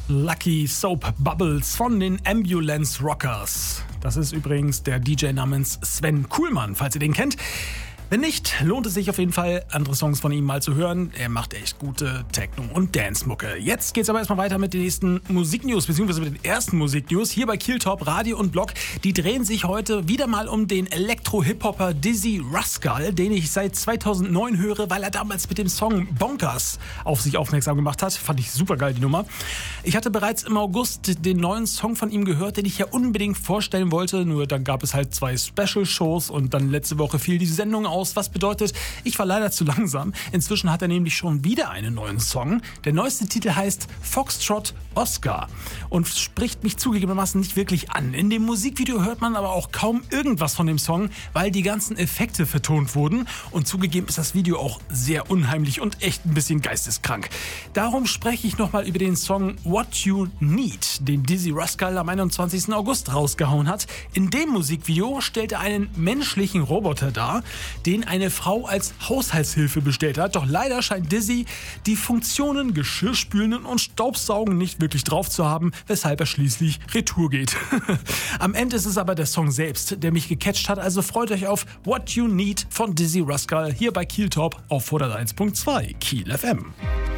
Lucky Soap Bubbles von den Ambulance Rockers. Das ist übrigens der DJ namens Sven Kuhlmann, falls ihr den kennt. Wenn nicht, lohnt es sich auf jeden Fall, andere Songs von ihm mal zu hören. Er macht echt gute Techno- und Dance-Mucke. Jetzt geht's aber erstmal weiter mit den nächsten Musiknews, beziehungsweise mit den ersten Musiknews hier bei Killtop Radio und Blog. Die drehen sich heute wieder mal um den Elektro-Hip-Hopper Dizzy Rascal, den ich seit 2009 höre, weil er damals mit dem Song Bonkers auf sich aufmerksam gemacht hat. Fand ich super geil, die Nummer. Ich hatte bereits im August den neuen Song von ihm gehört, den ich ja unbedingt vorstellen wollte. Nur dann gab es halt 2 Special-Shows und dann letzte Woche fiel die Sendung aus. Was bedeutet, ich war leider zu langsam. Inzwischen hat er nämlich schon wieder einen neuen Song. Der neueste Titel heißt Foxtrot Oscar und spricht mich zugegebenermaßen nicht wirklich an. In dem Musikvideo hört man aber auch kaum irgendwas von dem Song, weil die ganzen Effekte vertont wurden. Und zugegeben ist das Video auch sehr unheimlich und echt ein bisschen geisteskrank. Darum spreche ich nochmal über den Song What You Need, den Dizzy Rascal am 21. August rausgehauen hat. In dem Musikvideo stellt er einen menschlichen Roboter dar, den eine Frau als Haushaltshilfe bestellt hat. Doch leider scheint Dizzy die Funktionen Geschirrspülen und Staubsaugen nicht wirklich drauf zu haben, weshalb er schließlich retour geht. Am Ende ist es aber der Song selbst, der mich gecatcht hat, also freut euch auf What You Need von Dizzy Rascal hier bei Killtop auf 101.2 Kiel FM.